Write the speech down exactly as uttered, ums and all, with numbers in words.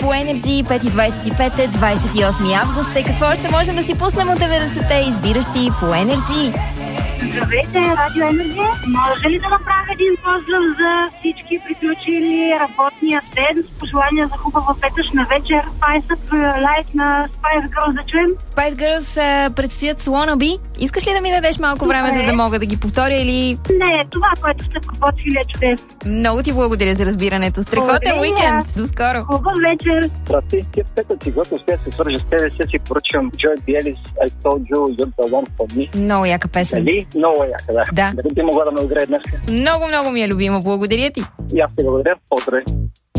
по Енерджи. пет и двайсет и пет е двайсет и осми август. Е, какво ще можем да си пуснем от деветдесетте, избиращи по Енерджи? Здравейте, Радио Енерджи. Може ли да направя един поздрав за всички приключили работния ден с пожелания за хубава петъчна вечер? Spice Up лайк на Spice Girls да чуем. Spice Girls а, предстоят с Wannabe. Искаш ли да ми дадеш малко време, Добре. за да мога да ги повторя или... Не, това, което сте подготвили е чудесно. Много ти благодаря за разбирането. Страхотен Благодаря. уикенд. До скоро. Хубав вечер. Здрасти, тия петъци, когато успея да се свържа с тебе, сега си поръчвам Joy Bielis, I Told You, You're the One for Me. Много яка песен. Нали? Много е яка, да. Да. Дали би могла да ме играе днес? Много, много ми е любима. Благодаря ти. И аз ти благодаря. Поздрави.